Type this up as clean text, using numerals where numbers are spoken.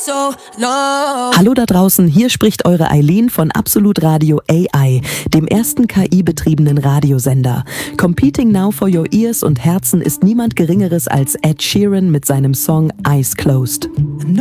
so low. Hallo da draußen, hier spricht eure Eileen von Absolut Radio AI, dem ersten KI-betriebenen Radiosender. Competing now for your ears und Herzen ist niemand Geringeres als Ed Sheeran mit seinem Song Eyes Closed.